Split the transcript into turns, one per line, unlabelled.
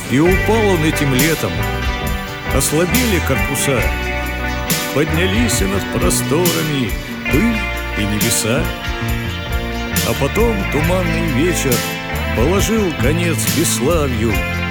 И упал он этим летом. Ослабели корпуса, поднялись над просторами пыль и небеса. А потом туманный вечер положил конец бесславью